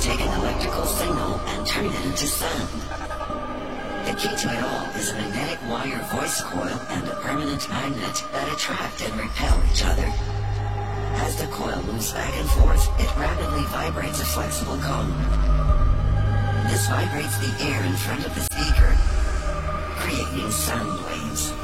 take an electrical signal and turn it into sound. The key to it all is a magnetic wire voice coil and a permanent magnet that attract and repel each other. As the coil moves back and forth, it rapidly vibrates a flexible cone. This vibrates the air in front of the speaker, creating sound waves.